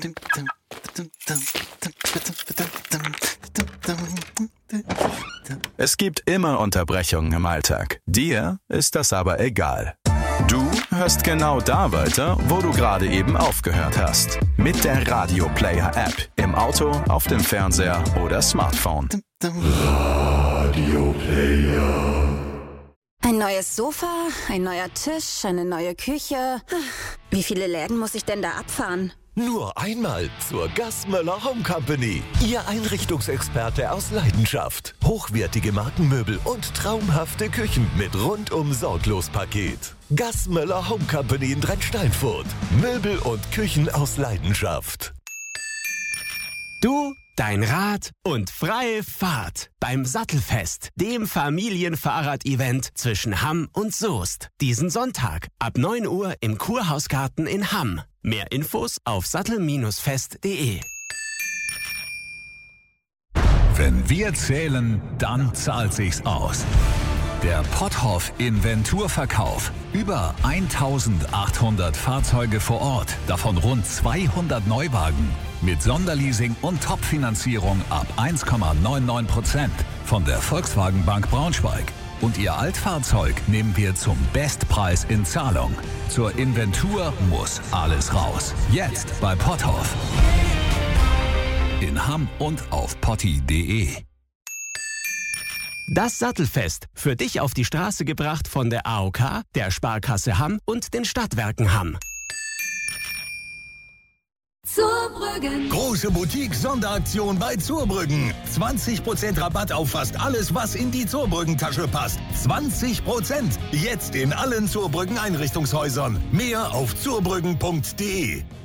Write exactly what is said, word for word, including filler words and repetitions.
Es gibt immer Unterbrechungen im Alltag. Dir ist das aber egal. Du hörst genau da weiter, wo du gerade eben aufgehört hast. Mit der Radio Player App. Im Auto, auf dem Fernseher oder Smartphone. Radio Player. Ein neues Sofa, ein neuer Tisch, eine neue Küche. Wie viele Läden muss ich denn da abfahren? Nur einmal zur Gassmöller Home Company. Ihr Einrichtungsexperte aus Leidenschaft. Hochwertige Markenmöbel und traumhafte Küchen mit rundum sorglos Paket. Gassmöller Home Company in Drentsteinfurt. Möbel und Küchen aus Leidenschaft. Du, dein Rad und freie Fahrt beim Sattelfest, dem Familienfahrrad-Event zwischen Hamm und Soest. Diesen Sonntag ab neun Uhr im Kurhausgarten in Hamm. Mehr Infos auf sattel fest punkt de. Wenn wir zählen, dann zahlt sich's aus. Der Potthoff Inventurverkauf. Über eintausendachthundert Fahrzeuge vor Ort, davon rund zweihundert Neuwagen. Mit Sonderleasing und Top-Finanzierung ab eins Komma neunundneunzig Prozent von der Volkswagen Bank Braunschweig. Und Ihr Altfahrzeug nehmen wir zum Bestpreis in Zahlung. Zur Inventur muss alles raus. Jetzt bei Potthoff. In Hamm und auf potti punkt de. Das Sattelfest, für dich auf die Straße gebracht von der A O K, der Sparkasse Hamm und den Stadtwerken Hamm. Zurbrüggen. Große Boutique-Sonderaktion bei Zurbrüggen. zwanzig Prozent Rabatt auf fast alles, was in die Zurbrüggen-Tasche passt. zwanzig Prozent. Jetzt in allen Zurbrüggen Einrichtungshäusern. Mehr auf zurbrüggen punkt de.